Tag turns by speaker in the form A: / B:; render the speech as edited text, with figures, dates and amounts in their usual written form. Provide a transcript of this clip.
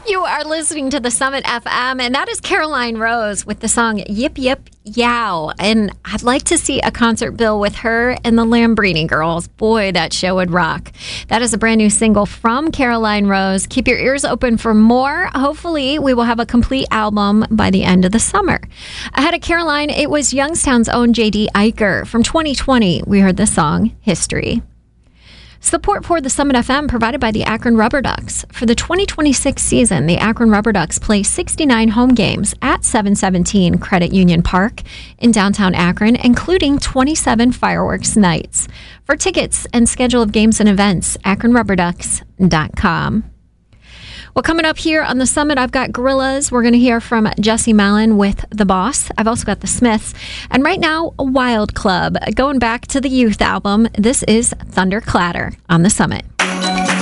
A: You are listening to the Summit FM, and that is Caroline Rose with the song Yip Yip Yow. And I'd like to see a concert bill with her and the Lambrini Girls. Boy, that show would rock. That is a brand new single from Caroline Rose. Keep your ears open for more. Hopefully, we will have a complete album by the end of the summer. Ahead of Caroline, it was Youngstown's own J.D. Eicher. From 2020, we heard the song History. Support for the Summit FM provided by the Akron Rubber Ducks. For the 2026 season, the Akron Rubber Ducks play 69 home games at 717 Credit Union Park in downtown Akron, including 27 fireworks nights. For tickets and schedule of games and events, akronrubberducks.com. Well, coming up here on the Summit, I've got Gorillaz. We're going to hear from Jesse Malin with The Boss. I've also got the Smiths. And right now, Wild Club. Going back to the Youth album, this is Thunderclatter on the Summit.